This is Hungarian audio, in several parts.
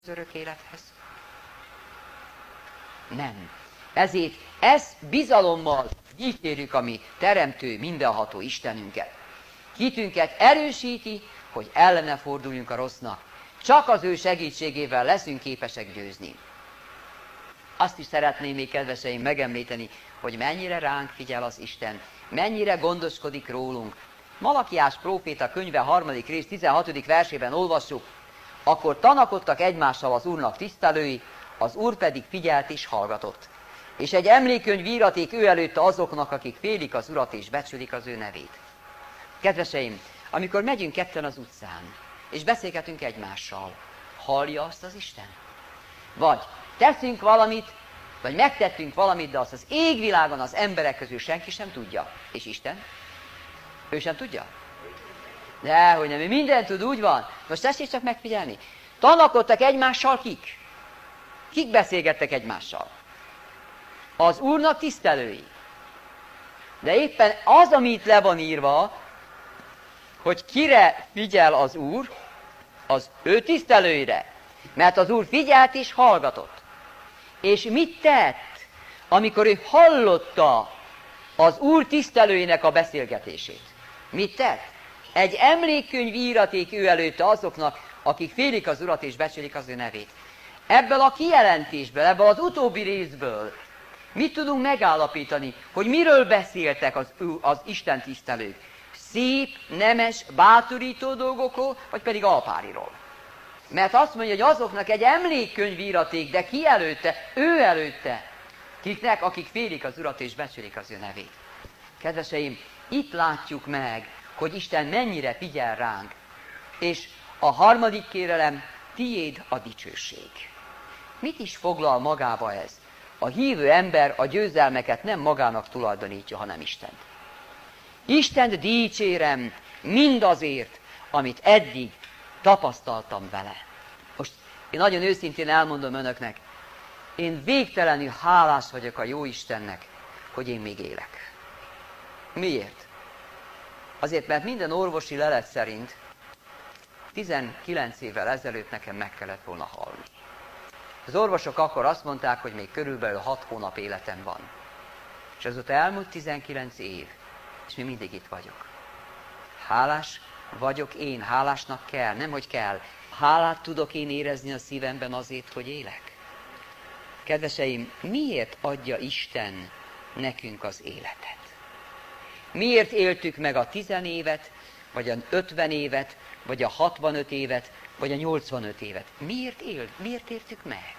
az örök élethez? Nem. Ezért ezt bizalommal dicsérjük a mi teremtő, mindenható Istenünket. Hitünket erősíti, hogy ellene forduljunk a rossznak. Csak az ő segítségével leszünk képesek győzni. Azt is szeretném még, kedveseim, megemlíteni, hogy mennyire ránk figyel az Isten, mennyire gondoskodik rólunk. Malakiás próféta könyve 3. rész 16. versében olvassuk: akkor tanakodtak egymással az Úrnak tisztelői, az Úr pedig figyelt és hallgatott. És egy emlékkönyv íraték ő előtte azoknak, akik félik az Urat és becsülik az ő nevét. Kedveseim, amikor megyünk ketten az utcán, és beszélgetünk egymással, hallja azt az Isten? Vagy teszünk valamit, vagy megtettünk valamit, de azt az égvilágon az emberek közül senki sem tudja. És Isten? Ő sem tudja? Dehogy nem, ő mindent tud, úgy van. Most tessék csak megfigyelni. Tanakodtak egymással kik? Kik beszélgettek egymással? Az Úrnak tisztelői. De éppen az, amit le van írva, hogy kire figyel az Úr, az ő tisztelőire. Mert az Úr figyelt és hallgatott. És mit tett, amikor ő hallotta az Úr tisztelőinek a beszélgetését? Mit tett? Egy emlékkönyv íraték ő előtte azoknak, akik félik az Urat és becsülik az ő nevét. Ebből a kijelentésből, ebből az utóbbi részből mit tudunk megállapítani, hogy miről beszéltek az Isten tisztelők? Szép, nemes, bátorító dolgokról, vagy pedig alpáriról? Mert azt mondja, hogy azoknak egy emlékkönyv íraték, de ki előtte? Ő előtte. Kiknek? Akik félik az Urat és becsülik az ő nevét. Kedveseim, itt látjuk meg, hogy Isten mennyire figyel ránk. És a harmadik kérelem, tiéd a dicsőség. Mit is foglal magába ez? A hívő ember a győzelmeket nem magának tulajdonítja, hanem Istent. Istent dicsérem mindazért, amit eddig tapasztaltam vele. Most én nagyon őszintén elmondom önöknek, én végtelenül hálás vagyok a jó Istennek, hogy én még élek. Miért? Azért, mert minden orvosi lelet szerint 19 évvel ezelőtt nekem meg kellett volna halni. Az orvosok akkor azt mondták, hogy még körülbelül 6 hónap életem van. És azóta elmúlt 19 év, és még mindig itt vagyok. Hálás vagyok én, hálásnak kell, nem hogy kell. Hálát tudok én érezni a szívemben azért, hogy élek. Kedveseim, miért adja Isten nekünk az életet? Miért éltük meg a 10 évet, vagy a 50 évet, vagy a 65 évet, vagy a 85 évet? Miért értük meg?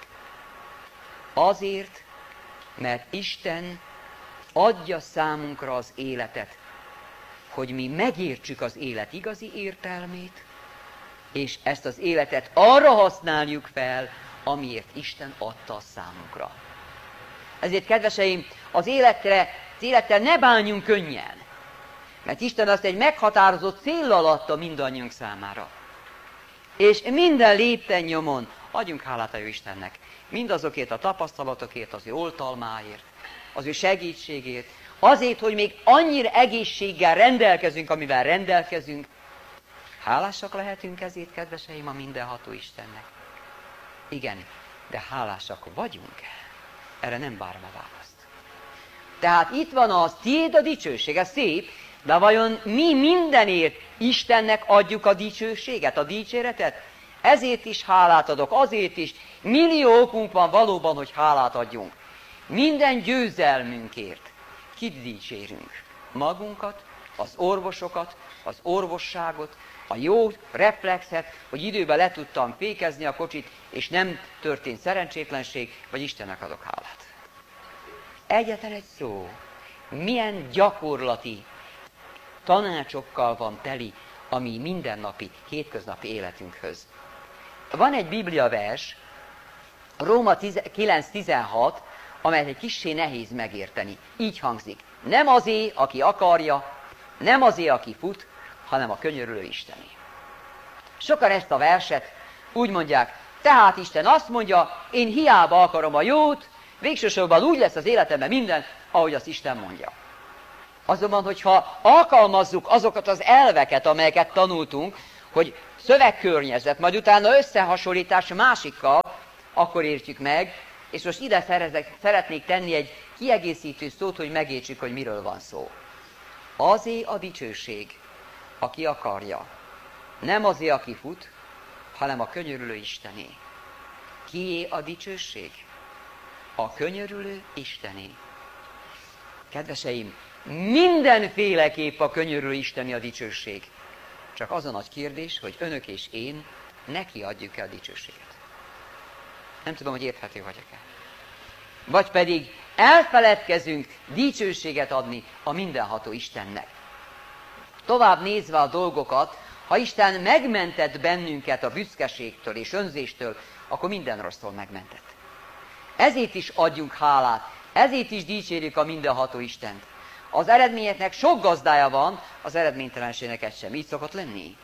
Azért, mert Isten adja számunkra az életet, hogy mi megértsük az élet igazi értelmét, és ezt az életet arra használjuk fel, amiért Isten adta számunkra. Ezért, kedveseim, az élettel ne bánjunk könnyen, mert Isten azt egy meghatározott céllal adta mindannyiunk számára. És minden lépten nyomon adjunk hálát a jó Istennek, mindazokért a tapasztalatokért, az ő oltalmáért, az ő segítségért, azért, hogy még annyira egészséggel rendelkezünk, amivel rendelkezünk. Hálásak lehetünk ezért, kedveseim, a mindenható Istennek. Igen, de hálásak vagyunk-e? Erre nem várom a választ. Tehát itt van az, tiéd a dicsőség, ez szép, de vajon mi mindenért Istennek adjuk a dicsőséget, a dicséretet? Ezért is hálát adok, azért is millió okunk van valóban, hogy hálát adjunk. Minden győzelmünkért kit dicsérünk? Magunkat, az orvosokat, az orvosságot, a jó reflexet, hogy időben le tudtam fékezni a kocsit, és nem történt szerencsétlenség, vagy Istennek adok hálát. Egyetlen egy szó, milyen gyakorlati tanácsokkal van teli a mi mindennapi, hétköznapi életünkhöz. Van egy Biblia vers, Róma 9:16, amelyet egy kissé nehéz megérteni. Így hangzik. Nem azé, aki akarja, nem azé, aki fut, hanem a könyörülő Istené. Sokan ezt a verset úgy mondják, tehát Isten azt mondja, én hiába akarom a jót, végsősorban úgy lesz az életemben minden, ahogy azt Isten mondja. Azonban, hogyha alkalmazzuk azokat az elveket, amelyeket tanultunk, hogy szövegkörnyezet, majd utána összehasonlítás másikkal, akkor értjük meg, és most ide szeretnék tenni egy kiegészítő szót, hogy megértsük, hogy miről van szó. Azé a dicsőség, aki akarja. Nem azé, aki fut, hanem a könyörülő Istené. Kié a dicsőség? A könyörülő Istené. Kedveseim, mindenféleképp a könyörülő Isteni a dicsőség. Csak az a nagy kérdés, hogy önök és én neki adjuk-e a dicsőséget. Nem tudom, hogy érthető vagyok-e. Vagy pedig elfeledkezünk dicsőséget adni a mindenható Istennek. Tovább nézve a dolgokat, ha Isten megmentett bennünket a büszkeségtől és önzéstől, akkor minden rossztól megmentett. Ezért is adjunk hálát, ezért is dicsérjük a mindenható Istent. Az eredményeknek sok gazdája van, az eredménytelenségnek egy sem. Így szokott lenni.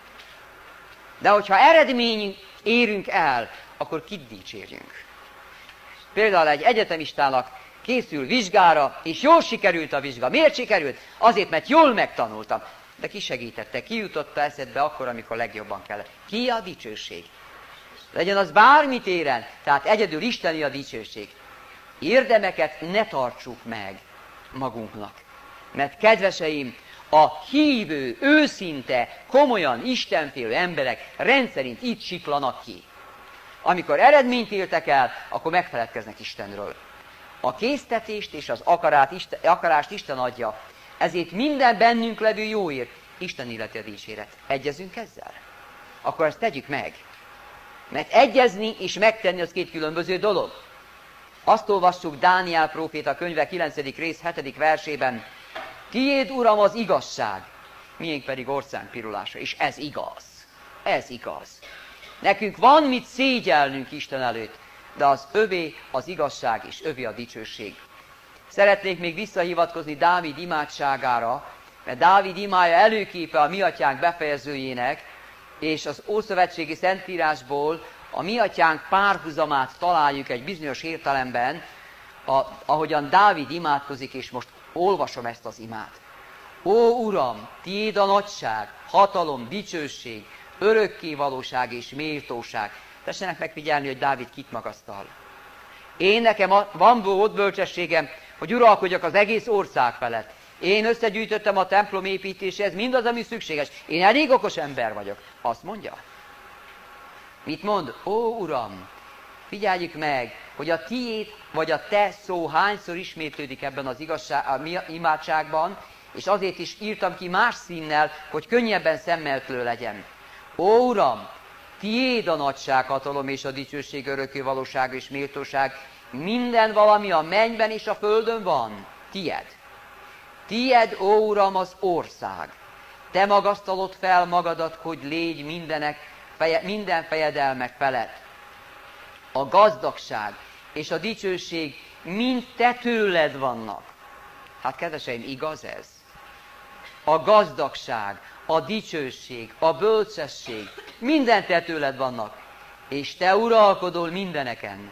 De hogyha eredmény érünk el, akkor kit dicsérjünk? Például egy egyetemistának készül vizsgára, és jól sikerült a vizsga. Miért sikerült? Azért, mert jól megtanultam. De ki segítette, ki jutotta eszedbe akkor, amikor legjobban kellett. Ki a dicsőség? Legyen az bármit éren, tehát egyedül Isteni a dicsőség. Érdemeket ne tartsuk meg magunknak. Mert kedveseim, a hívő, őszinte, komolyan istenfélő emberek rendszerint itt siklanak ki. Amikor eredményt éltek el, akkor megfeledkeznek Istenről. A késztetést és az akarást Isten adja. Ezért minden bennünk levő jóért Isten illeti a dicséret. Egyezünk ezzel? Akkor ezt tegyük meg. Mert egyezni és megtenni az két különböző dolog. Azt olvassuk Dániel próféta könyve 9. rész 7. versében. Tiéd, Uram, az igazság, miénk pedig orcánk pirulása. És ez igaz. Ez igaz. Nekünk van mit szégyelnünk Isten előtt, de az övé az igazság és övé a dicsőség. Szeretnék még visszahivatkozni Dávid imádságára, mert Dávid imája előképe a mi atyánk befejezőjének, és az Ószövetségi Szentírásból a mi atyánk párhuzamát találjuk egy bizonyos értelemben, ahogyan Dávid imádkozik, és most olvasom ezt az imát. Ó Uram, tiéd a nagyság, hatalom, dicsőség, örökkévalóság és méltóság. Tessenek megfigyelni, hogy Dávid kit magasztal. Én nekem van volt bölcsességem, hogy uralkodjak az egész ország felett. Én összegyűjtöttem a templom építéséhez mindaz, ami szükséges. Én elég okos ember vagyok. Azt mondja. Mit mond? Ó Uram, figyeljük meg, hogy a tiéd vagy a te szó hányszor ismétlődik ebben az imádságban, és azért is írtam ki más színnel, hogy könnyebben szemmeltő legyen. Ó Uram, tiéd a nagyság, hatalom és a dicsőség, örökké valóság és méltóság, minden valami a mennyben és a földön van. Tied. Tied, ó Uram, az ország. Te magasztalod fel magadat, hogy légy minden fejedelmek felett. A gazdagság és a dicsőség mind te tőled vannak. Hát kedveseim, igaz ez? A gazdagság, a dicsőség, a bölcsesség, minden te tőled vannak. És te uralkodol mindeneken.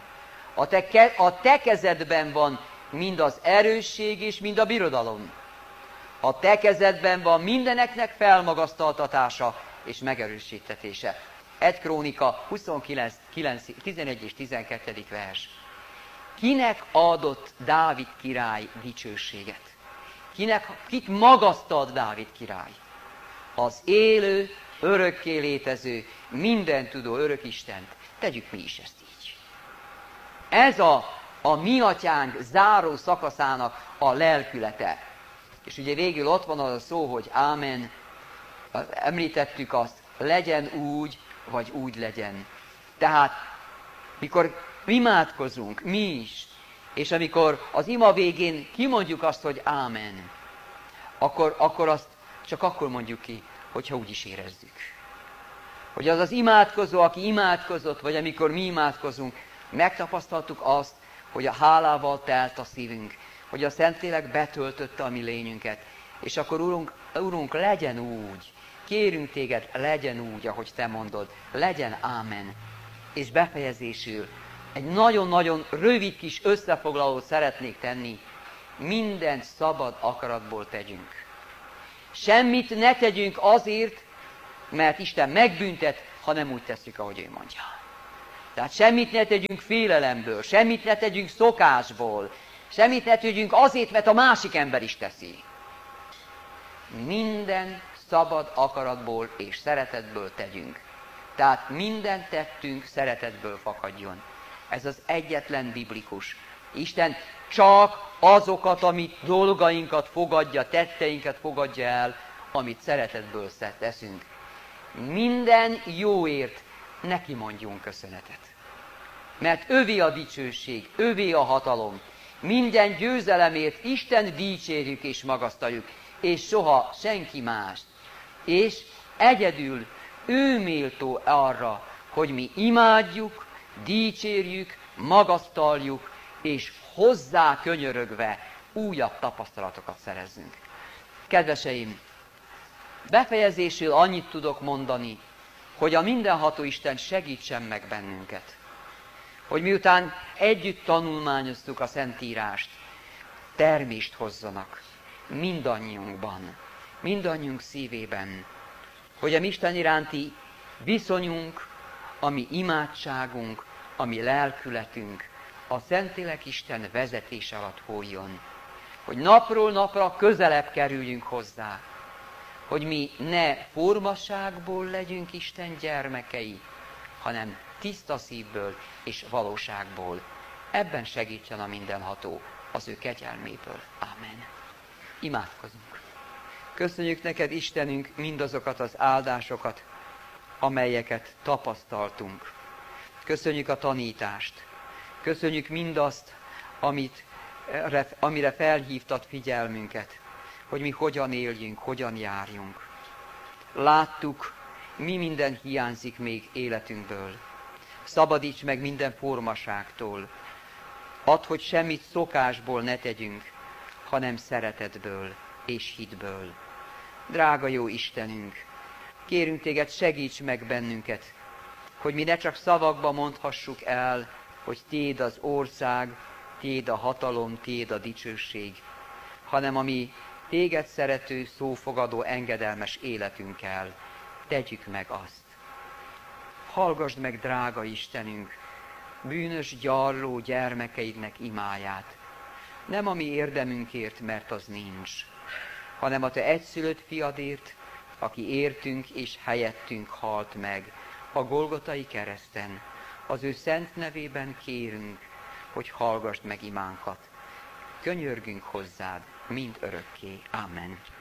A te kezedben van mind az erősség és mind a birodalom. A te kezedben van mindeneknek felmagasztaltatása és megerősítetése. 1 Krónika 29, 11 és 12. vers. Kinek adott Dávid király dicsőséget? Kit magasztalt Dávid király? Az élő, örökké létező, mindentudó örök Istent. Tegyük mi is ezt így. Ez a mi atyánk záró szakaszának a lelkülete. És ugye végül ott van az a szó, hogy ámen. Említettük azt, legyen úgy, vagy úgy legyen. Tehát, mikor imádkozunk, mi is, és amikor az ima végén kimondjuk azt, hogy ámen, akkor azt csak akkor mondjuk ki, hogyha úgy is érezzük. Hogy az az imádkozó, aki imádkozott, vagy amikor mi imádkozunk, megtapasztaltuk azt, hogy a hálával telt a szívünk, hogy a Szentlélek betöltötte a mi lényünket. És akkor Urunk, legyen úgy, kérünk téged, legyen úgy, ahogy te mondod, legyen ámen. És befejezésül egy nagyon-nagyon rövid kis összefoglalót szeretnék tenni. Mindent szabad akaratból tegyünk. Semmit ne tegyünk azért, mert Isten megbüntet, hanem úgy tesszük, ahogy ő mondja. Tehát semmit ne tegyünk félelemből, semmit ne tegyünk szokásból, semmit ne tegyünk azért, mert a másik ember is teszi. Minden szabad akaratból és szeretetből tegyünk. Tehát minden tettünk szeretetből fakadjon. Ez az egyetlen biblikus. Isten csak azokat, amit dolgainkat fogadja, tetteinket fogadja el, amit szeretetből teszünk. Minden jóért neki mondjunk köszönetet. Mert övé a dicsőség, övé a hatalom. Minden győzelemért Isten dicsérjük és magasztaljuk, és soha senki mást. És egyedül ő méltó arra, hogy mi imádjuk, dicsérjük, magasztaljuk, és hozzá könyörögve újabb tapasztalatokat szerezzünk. Kedveseim, befejezésül annyit tudok mondani, hogy a mindenható Isten segítsen meg bennünket. Hogy miután együtt tanulmányoztuk a Szentírást, termést hozzanak mindannyiunkban, mindannyiunk szívében, hogy a Isten iránti viszonyunk, a mi imádságunk, a mi lelkületünk a Szentlélek Isten vezetés alatt folyjon. Hogy napról napra közelebb kerüljünk hozzá, hogy mi ne formaságból legyünk Isten gyermekei, hanem tiszta szívből és valóságból. Ebben segítsen a mindenható az ő kegyelméből. Amen. Imádkozunk. Köszönjük neked, Istenünk, mindazokat az áldásokat, amelyeket tapasztaltunk. Köszönjük a tanítást. Köszönjük mindazt, amire felhívtad figyelmünket, hogy mi hogyan éljünk, hogyan járjunk. Láttuk, mi minden hiányzik még életünkből. Szabadíts meg minden formaságtól. Add, hogy semmit szokásból ne tegyünk, hanem szeretetből és hitből. Drága jó Istenünk, kérünk téged, segíts meg bennünket, hogy mi ne csak szavakba mondhassuk el, hogy tiéd az ország, tiéd a hatalom, tiéd a dicsőség, hanem a mi téged szerető, szófogadó, engedelmes életünkkel tegyük meg azt. Hallgasd meg, drága Istenünk, bűnös, gyarló gyermekeidnek imáját, nem a mi érdemünkért, mert az nincs, hanem a te egyszülött fiadért, aki értünk és helyettünk halt meg a Golgotai kereszten. Az ő szent nevében kérünk, hogy hallgasd meg imánkat. Könyörgünk hozzád mind örökké. Amen.